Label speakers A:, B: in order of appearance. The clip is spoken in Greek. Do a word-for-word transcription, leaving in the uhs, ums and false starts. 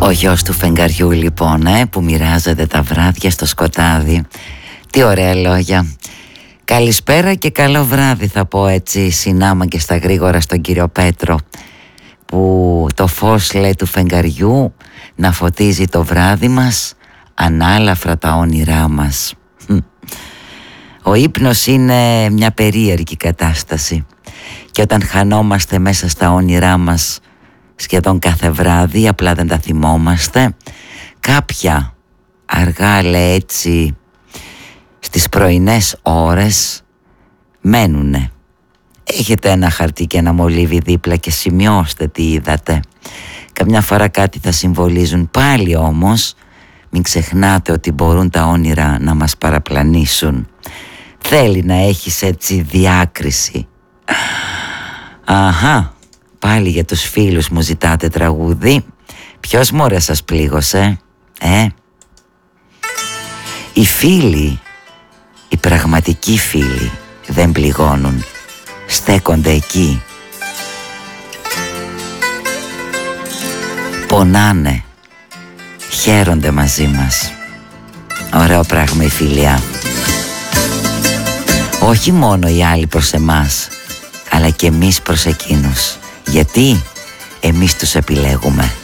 A: Ο γιος του φεγγαριού λοιπόν, ε, που μοιράζεται τα βράδια στο σκοτάδι. Τι ωραία λόγια. Καλησπέρα και καλό βράδυ, θα πω έτσι συνάμα και στα γρήγορα στον κύριο Πέτρο, που το φως, λέει, του φεγγαριού να φωτίζει το βράδυ μας, ανάλαφρα τα όνειρά μας. Ο ύπνος είναι μια περίεργη κατάσταση και όταν χανόμαστε μέσα στα όνειρά μας σχεδόν κάθε βράδυ, απλά δεν τα θυμόμαστε, κάποια αργά, λέει έτσι, στις πρωινές ώρες μένουνε. Έχετε ένα χαρτί και ένα μολύβι δίπλα και σημειώστε τι είδατε. Καμιά φορά κάτι θα συμβολίζουν. Πάλι όμως μην ξεχνάτε ότι μπορούν τα όνειρα να μας παραπλανήσουν. Θέλει να έχεις έτσι διάκριση. Αχα, πάλι για τους φίλους μου ζητάτε τραγούδι. Ποιος μωρέ σας πλήγωσε, ε? Οι φίλοι, οι πραγματικοί φίλοι δεν πληγώνουν. Στέκονται εκεί. Πονάνε. Χαίρονται μαζί μας. Ωραίο πράγμα η φιλιά. Όχι μόνο οι άλλοι προς εμάς, αλλά και εμείς προς εκείνους. Γιατί εμείς τους επιλέγουμε.